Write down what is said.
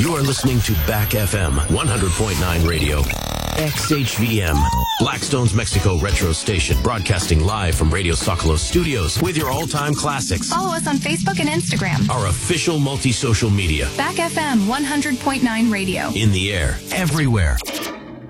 You are listening to Back FM 100.9 Radio. XHVM, Blackstone's Mexico Retro Station, broadcasting live from Radio Sokolos Studios with your all-time classics. Follow us on Facebook and Instagram. Our official multi-social media. Back FM 100.9 Radio. In the air, everywhere.